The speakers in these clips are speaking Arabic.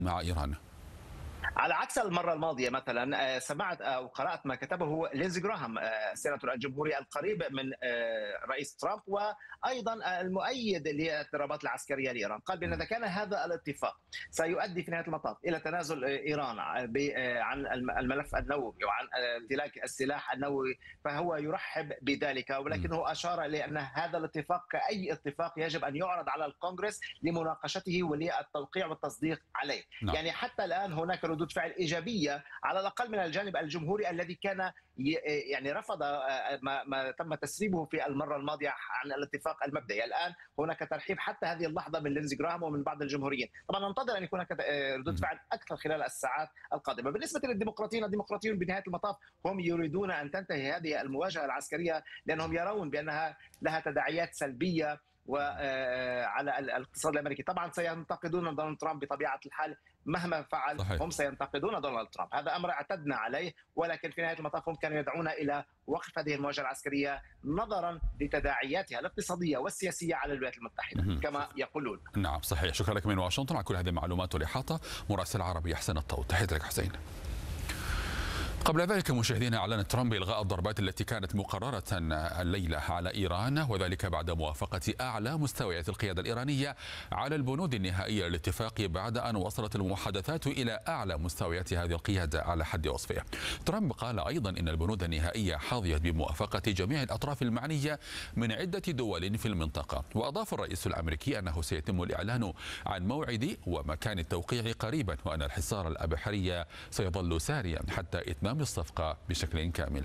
مع إيران؟ على عكس المرة الماضية مثلا سمعت أو قرأت ما كتبه لينزي جراهام السيناتور الجمهوري القريب من رئيس ترامب، وأيضا المؤيد للضربات العسكرية لإيران. قال بأن إذا كان هذا الاتفاق سيؤدي في نهاية المطاف إلى تنازل إيران عن الملف النووي وعن امتلاك السلاح النووي فهو يرحب بذلك، ولكنه أشار لأن هذا الاتفاق كأي اتفاق يجب أن يعرض على الكونغرس لمناقشته وللتوقيع والتصديق عليه. نعم. يعني حتى الآن هناك ردود فعل إيجابية على الأقل من الجانب الجمهوري الذي كان يعني رفض ما تم تسريبه في المرة الماضية عن الاتفاق المبدئي. الآن هناك ترحيب حتى هذه اللحظة من لينزي جراهام ومن بعض الجمهوريين. طبعا ننتظر أن يكون هناك ردود فعل أكثر خلال الساعات القادمة. بالنسبة للديمقراطيين، الديمقراطيون بنهاية المطاف هم يريدون أن تنتهي هذه المواجهة العسكرية لأنهم يرون بأنها لها تداعيات سلبية وعلى الاقتصاد الامريكي. طبعا سينتقدون دونالد ترامب بطبيعه الحال، مهما فعل صحيح. هم سينتقدون دونالد ترامب، هذا امر اعتدنا عليه، ولكن في نهايه المطاف هم كانوا يدعون الى وقف هذه المواجهه العسكريه نظرا لتداعياتها الاقتصاديه والسياسيه على الولايات المتحده كما يقولون. نعم صحيح. شكرا لك من واشنطن على كل هذه المعلومات والاحاطه. مراسل عربي حسين الطوط، تحياتي لك حسين. قبل ذلك مشاهدينا، أعلن ترامب إلغاء الضربات التي كانت مقررة الليلة على إيران، وذلك بعد موافقة أعلى مستويات القيادة الإيرانية على البنود النهائية للاتفاق بعد أن وصلت المحادثات إلى أعلى مستويات هذه القيادة على حد وصفه. ترامب قال أيضا إن البنود النهائية حظيت بموافقة جميع الأطراف المعنية من عدة دول في المنطقة. وأضاف الرئيس الأمريكي أنه سيتم الإعلان عن موعد ومكان التوقيع قريبا، وأن الحصار الأبحري سيظل ساريا حتى إتمام الصفقة بشكل كامل.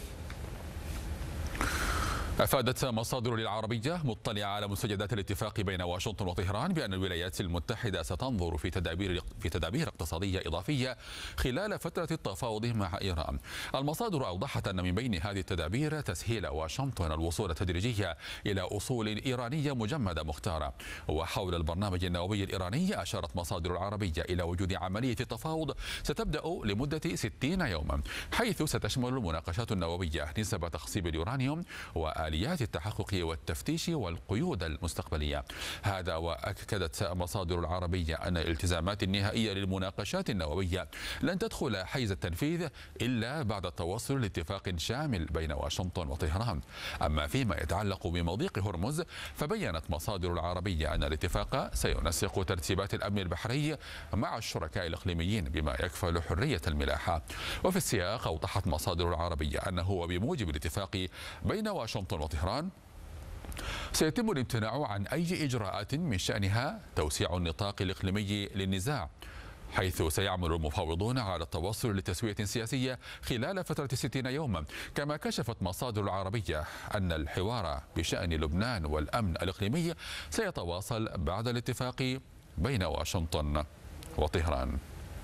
أفادت مصادر العربية مطلعة على مستجدات الاتفاق بين واشنطن وطهران بأن الولايات المتحدة ستنظر في تدابير اقتصادية إضافية خلال فترة التفاوض مع إيران. المصادر أوضحت أن من بين هذه التدابير تسهيل واشنطن الوصول تدريجيا إلى أصول إيرانية مجمدة مختارة. وحول البرنامج النووي الإيراني أشارت مصادر العربية إلى وجود عملية تفاوض ستبدأ لمدة 60 يوما، حيث ستشمل المناقشات النووية نسب تخصيب اليورانيوم وآليات التحقق والتفتيش والقيود المستقبلية. هذا وأكدت مصادر العربية أن الالتزامات النهائية للمناقشات النووية لن تدخل حيز التنفيذ إلا بعد التوصل لاتفاق شامل بين واشنطن وطهران. أما فيما يتعلق بمضيق هرمز، فبينت مصادر العربية أن الاتفاق سينسق ترتيبات الأمن البحري مع الشركاء الإقليميين بما يكفل حرية الملاحة. وفي السياق أوضحت مصادر العربية أنه وبموجب الاتفاق بين واشنطن وطهران سيتم الامتناع عن أي إجراءات من شأنها توسيع النطاق الإقليمي للنزاع، حيث سيعمل المفاوضون على التوصل لتسوية سياسية خلال فترة 60 يوما. كما كشفت مصادر العربية أن الحوار بشأن لبنان والأمن الإقليمي سيتواصل بعد الاتفاق بين واشنطن وطهران.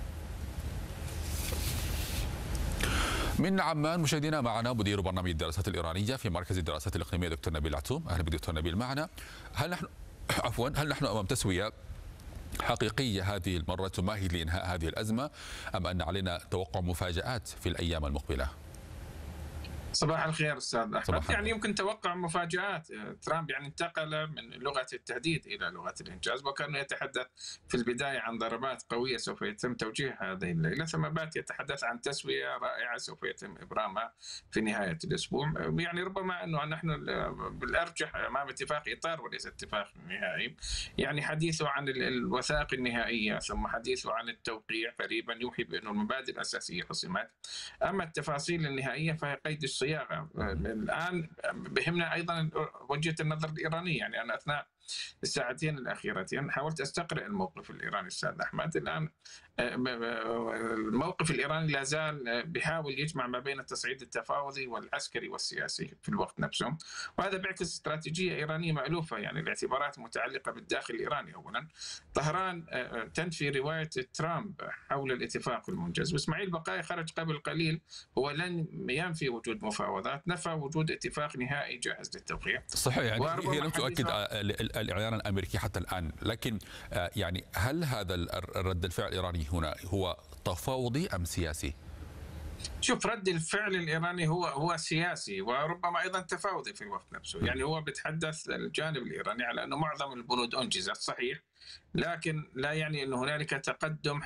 من عمان مشاهدينا، معنا مدير برنامج الدراسات الإيرانية في مركز الدراسات الإقليمية دكتور نبيل عتوم. أهلا بدكتور نبيل معنا. هل نحن أمام تسوية حقيقية هذه المرة تمهد لإنهاء هذه الأزمة، أم أن علينا توقع مفاجآت في الأيام المقبلة؟ صباح الخير أستاذ أحمد. يعني يمكن توقع مفاجآت. ترامب يعني انتقل من لغة التهديد إلى لغة الإنجاز، وكان يتحدث في البداية عن ضربات قوية سوف يتم توجيهها هذه الليلة، ثم بات يتحدث عن تسوية رائعة سوف يتم إبرامها في نهاية الأسبوع. يعني ربما أنه نحن بالأرجح أمام اتفاق إطار وليس اتفاق نهائي. يعني حديثه عن الوثائق النهائية ثم حديثه عن التوقيع قريبا يوحي بأنه المبادئ الأساسية حسمت. أما التفاصيل النهائية فهي قيد الصياغة. الآن بهمنا أيضا وجهة النظر الإيرانية. يعني أنا أثناء الساعتين الأخيرتين حاولت أستقرأ الموقف الإيراني أستاذ أحمد. الآن الموقف الإيراني لا زال بيحاول يجمع ما بين التصعيد التفاوضي والعسكري والسياسي في الوقت نفسه، وهذا بيعكس استراتيجية إيرانية مألوفة. يعني الاعتبارات المتعلقة بالداخل الإيراني. أولا، طهران تنفي رواية ترامب حول الاتفاق المنجز، وإسماعيل بقاي خرج قبل قليل هو لن ينفي وجود مفاوضات، نفى وجود اتفاق نهائي جاهز للتوقيع. صحيح، يعني هي لم تؤكد الإعلان الأمريكي حتى الآن، لكن يعني هل هذا الرد الفعل الإيراني هنا هو تفاوضي أم سياسي؟ شوف، رد الفعل الإيراني هو سياسي وربما أيضا تفاوضي في الوقت نفسه. يعني هو بيتحدث الجانب الإيراني على أنه معظم البنود أنجزت صحيح، لكن لا يعني أن هنالك تقدم